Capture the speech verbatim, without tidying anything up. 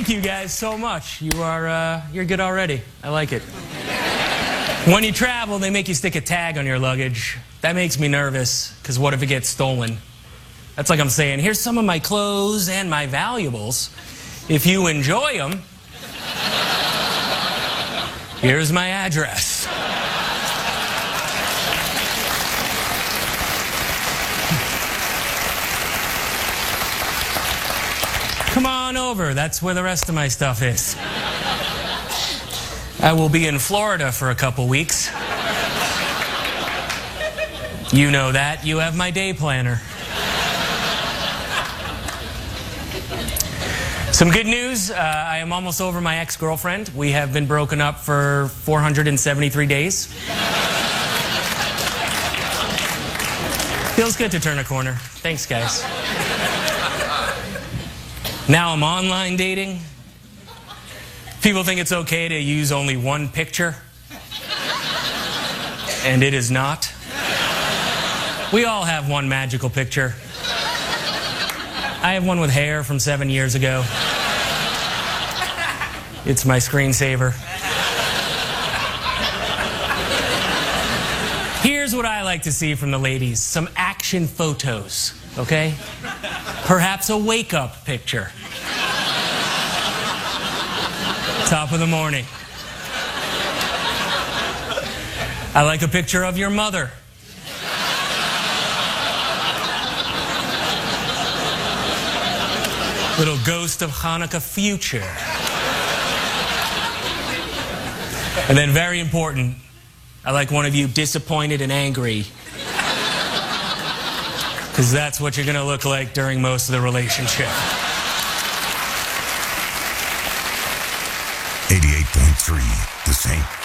Thank you guys so much. You are, uh, you're good already. I like it. When you travel, they make you stick a tag on your luggage. That makes me nervous, because what if it gets stolen? That's like I'm saying, here's some of my clothes and my valuables. If you enjoy them, here's my address. Come on over. That's where the rest of my stuff is. I will be in Florida for a couple weeks. You know that. You have my day planner. Some good news. Uh, I am almost over my ex-girlfriend. We have been broken up for four hundred seventy-three days. Feels good to turn a corner. Thanks, guys. Now I'm online dating. People think it's okay to use only one picture. And it is not. We all have one magical picture. I have one with hair from seven years ago. It's my screensaver. Here's what I like to see from the ladies. Some action photos, okay? Perhaps a wake-up picture. Top of the morning. I like a picture of your mother. Little ghost of Hanukkah future. And then very important, I like one of you disappointed and angry. Because that's what you're going to look like during most of the relationship. eighty-eight point three, The Saint.